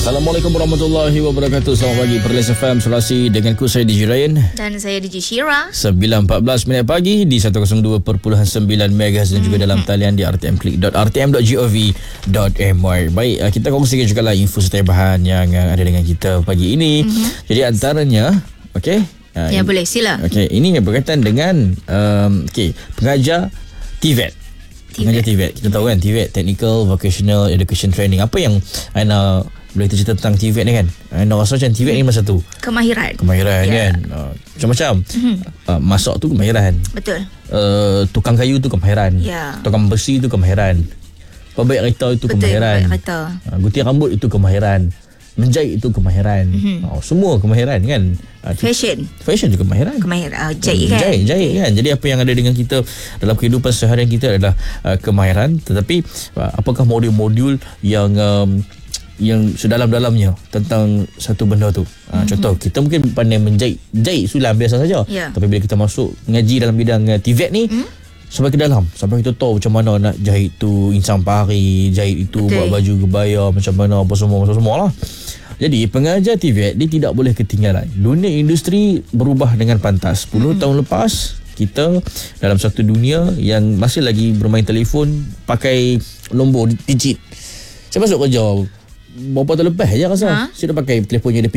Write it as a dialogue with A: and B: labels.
A: Assalamualaikum warahmatullahi wabarakatuh. Selamat pagi Perlis FM Sulawesi dengan ku saya DJ Ryan
B: dan saya DJ Shira.
A: 9.14 minit pagi di 102.9 MHz dan juga dalam talian di rtmclick.rtm.gov.my. Baik, kita kongsikan juga lah info serta bahan yang ada dengan kita pagi ini. Jadi antaranya, okey.
B: Ya, boleh sila.
A: Okey, ini berkaitan dengan pengajar TVET. Pengajar TVET. Kita tahu kan TVET, Technical Vocational Education Training. Apa yang Aina boleh cerita tentang TVET ni kan? Aina rasa macam TVET ni masa tu Kemahiran kan. Macam-macam. Masak tu kemahiran.
B: Betul.
A: Tukang kayu tu kemahiran. Tukang besi tu kemahiran. Pembaik kereta itu kemahiran. Gunting rambut itu kemahiran. Menjahit itu kemahiran. Semua kemahiran kan. Fashion juga kemahiran.
B: Jahit kan.
A: Jahit kan. Jadi apa yang ada dengan kita dalam kehidupan seharian kita adalah kemahiran. Tetapi apakah modul-modul yang sedalam-dalamnya tentang satu benda tu. Contoh, kita mungkin pandai jahit sulam biasa saja. Tapi bila kita masuk mengaji dalam bidang TVET ni, sampai ke dalam, sampai kita tahu macam mana nak jahit tu insang pari, jahit itu buat baju kebaya macam mana, apa semua lah. Jadi pengajar TVET dia tidak boleh ketinggalan. Dunia industri berubah dengan pantas. 10 tahun lepas kita dalam satu dunia yang masih lagi bermain telefon pakai nombor digit. Saya masuk kerja berapa tahun lepas je rasa. Saya dah pakai telefon yang ada